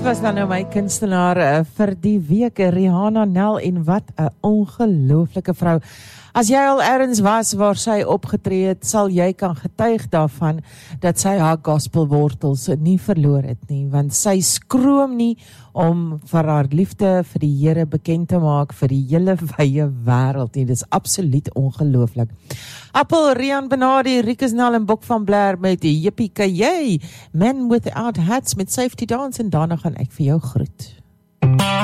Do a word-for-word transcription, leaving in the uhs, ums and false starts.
Dit was dan nou my kunstenaar uh, vir die week, Rihanna Nel, en wat 'n ongelooflike vrou. As jy al ergens was waar sy opgetree het, sal jy kan getuig daarvan dat sy haar gospelwortels nie verloor het nie, want sy skroom nie om vir haar liefde vir die Here bekend te maak vir die hele wye wêreld nie. Dit is absoluut ongelooflik. Appel, Rian Benardi, Rikus Nel en Bok van Blair met die Yippie Kayay, Men Without Hats met Safety Dance, en daarna gaan ek vir jou groet.